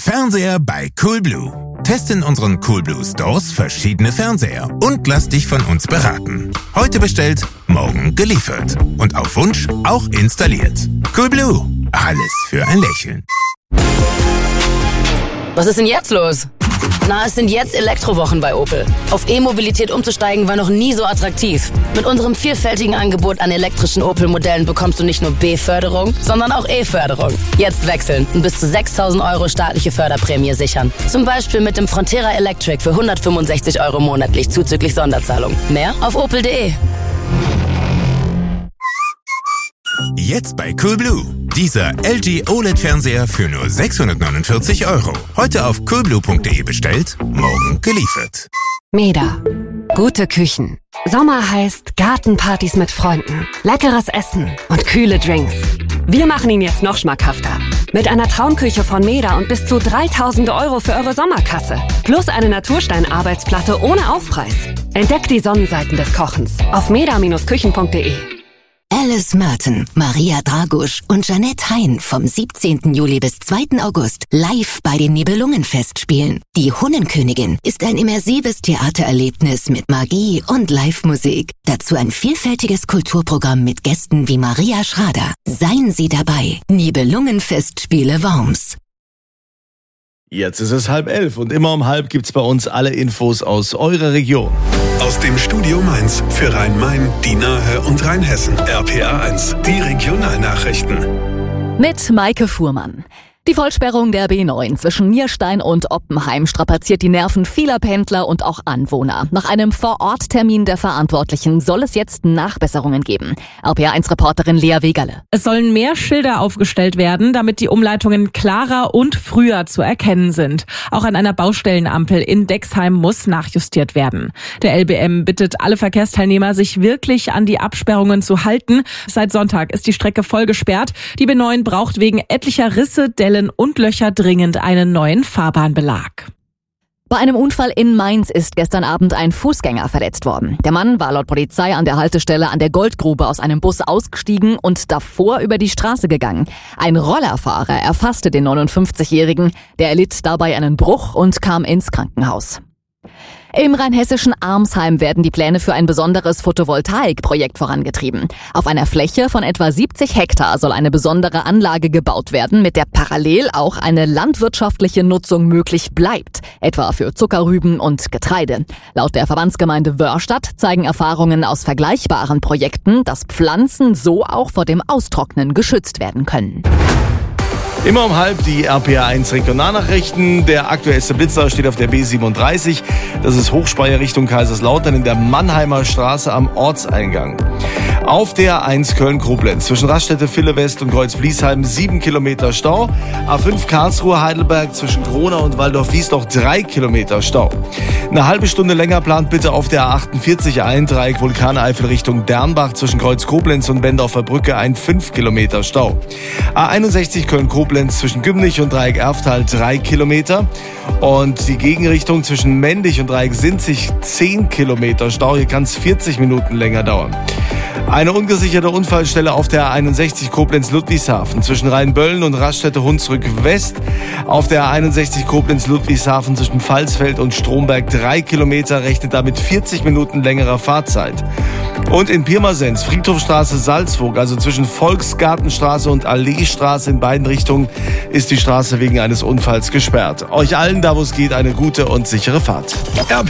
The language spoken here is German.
Fernseher bei Coolblue. Teste in unseren Coolblue Stores verschiedene Fernseher und lass dich von uns beraten. Heute bestellt, morgen geliefert. Und auf Wunsch auch installiert. Coolblue. Alles für ein Lächeln. Was ist denn jetzt los? Na, es sind jetzt Elektrowochen bei Opel. Auf E-Mobilität umzusteigen war noch nie so attraktiv. Mit unserem vielfältigen Angebot an elektrischen Opel-Modellen bekommst du nicht nur B-Förderung, sondern auch E-Förderung. Jetzt wechseln und bis zu 6.000 € staatliche Förderprämie sichern. Zum Beispiel mit dem Frontera Electric für 165 € monatlich zuzüglich Sonderzahlung. Mehr auf opel.de. Jetzt bei Coolblue. Dieser LG OLED-Fernseher für nur 649 €. Heute auf coolblue.de bestellt, morgen geliefert. Meda. Gute Küchen. Sommer heißt Gartenpartys mit Freunden, leckeres Essen und kühle Drinks. Wir machen ihn jetzt noch schmackhafter. Mit einer Traumküche von Meda und bis zu 3.000 € für eure Sommerkasse. Plus eine Naturstein-Arbeitsplatte ohne Aufpreis. Entdeckt die Sonnenseiten des Kochens auf meda-küchen.de. Alice Merton, Maria Dragusch und Jeanette Hein vom 17. Juli bis 2. August live bei den Nibelungenfestspielen. Die Hunnenkönigin ist ein immersives Theatererlebnis mit Magie und Live-Musik. Dazu ein vielfältiges Kulturprogramm mit Gästen wie Maria Schrader. Seien Sie dabei. Nibelungenfestspiele Worms. Jetzt ist es 10:30 und immer um 10:30 gibt's bei uns alle Infos aus eurer Region. Aus dem Studio Mainz für Rhein-Main, die Nahe und Rheinhessen. RPA 1, die Regionalnachrichten. Mit Maike Fuhrmann. Die Vollsperrung der B9 zwischen Nierstein und Oppenheim strapaziert die Nerven vieler Pendler und auch Anwohner. Nach einem Vor-Ort-Termin der Verantwortlichen soll es jetzt Nachbesserungen geben. RPA1-Reporterin Lea Wegerle. Es sollen mehr Schilder aufgestellt werden, damit die Umleitungen klarer und früher zu erkennen sind. Auch an einer Baustellenampel in Dexheim muss nachjustiert werden. Der LBM bittet alle Verkehrsteilnehmer, sich wirklich an die Absperrungen zu halten. Seit Sonntag ist die Strecke voll gesperrt. Die B9 braucht wegen etlicher Risse, Dellen und Löcher dringend einen neuen Fahrbahnbelag. Bei einem Unfall in Mainz ist gestern Abend ein Fußgänger verletzt worden. Der Mann war laut Polizei an der Haltestelle an der Goldgrube aus einem Bus ausgestiegen und davor über die Straße gegangen. Ein Rollerfahrer erfasste den 59-Jährigen. Der erlitt dabei einen Bruch und kam ins Krankenhaus. Im rheinhessischen Armsheim werden die Pläne für ein besonderes Photovoltaikprojekt vorangetrieben. Auf einer Fläche von etwa 70 Hektar soll eine besondere Anlage gebaut werden, mit der parallel auch eine landwirtschaftliche Nutzung möglich bleibt, etwa für Zuckerrüben und Getreide. Laut der Verbandsgemeinde Wörrstadt zeigen Erfahrungen aus vergleichbaren Projekten, dass Pflanzen so auch vor dem Austrocknen geschützt werden können. Immer um 10:30 die RPA 1 Regionalnachrichten. Der aktuellste Blitzer steht auf der B37. Das ist Hochspeyer Richtung Kaiserslautern in der Mannheimer Straße am Ortseingang. Auf der A1 Köln-Koblenz zwischen Raststätte Villewest und Kreuz-Bliesheim 7 Kilometer Stau. A5 Karlsruhe-Heidelberg zwischen Krona und Waldorf-Wiesloch 3 Kilometer Stau. Eine halbe Stunde länger plant bitte auf der A48 Dreieck Vulkaneifel Richtung Dernbach zwischen Kreuz-Koblenz und Bendorfer Brücke ein 5 Kilometer Stau. A61 Köln-Koblenz zwischen Gümnich und Dreieck Erftal 3 Kilometer. Und die Gegenrichtung zwischen Mendig und Dreieck Sinzig 10 Kilometer Stau. Hier kann es 40 Minuten länger dauern. Eine ungesicherte Unfallstelle auf der A61 Koblenz-Ludwigshafen zwischen Rheinböllen und Raststätte Hunsrück West. Auf der A61 Koblenz-Ludwigshafen zwischen Pfalzfeld und Stromberg 3 Kilometer, rechnet damit 40 Minuten längerer Fahrzeit. Und in Pirmasens, Friedhofstraße Salzburg, also zwischen Volksgartenstraße und Alleestraße in beiden Richtungen, ist die Straße wegen eines Unfalls gesperrt. Euch allen, da wo es geht, eine gute und sichere Fahrt.